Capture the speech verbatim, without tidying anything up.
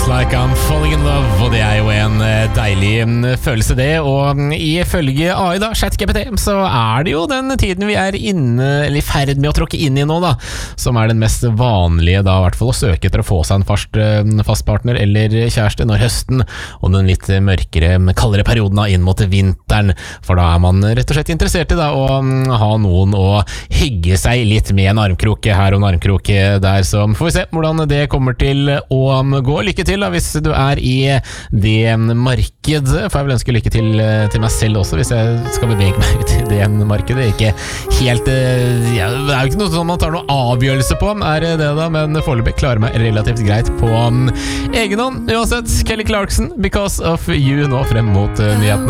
like I'm falling in love, og det er jo en deilig følelse det, og ifølge A I da, ChatGPT, så er det jo den tiden vi er inne, eller i ferd med å tråkke inn i nå da, som er den mest vanlige da, i hvert fall å søke etter å få seg en fast, fast partner eller kjæreste når høsten, og den litt mørkere, kaldere perioden da, inn mot vinteren, for da er man rett og slett interessert i da, å ha noen å hygge seg litt med en armkroke her og en armkroke der, så får vi se hvordan det kommer til å gå. Lykke til da, hvis du er i det marked. For jeg vil ønske lykke til til meg selv også, hvis jeg skal bevege meg ut i det markedet. Ikke helt, ja, det er jo ikke noe sånn man tar noe avgjørelse på, er det da, men foreløpig klarer meg relativt greit på egen hånd. Uansett, Kelly Clarkson, Because of You, nå frem mot nyhetene.